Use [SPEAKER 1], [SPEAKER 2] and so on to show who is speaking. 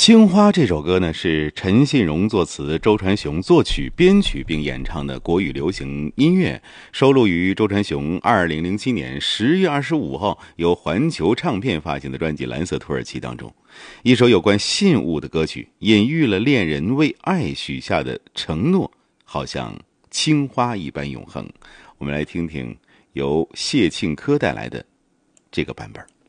[SPEAKER 1] 青花这首歌呢，是陈信荣作词，周传雄作曲编曲并演唱的国语流行音乐，收录于周传雄2007年10月25号由环球唱片发行的专辑《蓝色土耳其》当中。一首有关信物的歌曲，隐喻了恋人为爱许下的承诺，好像青花一般永恒。我们来听听由谢庆科带来的这个版本。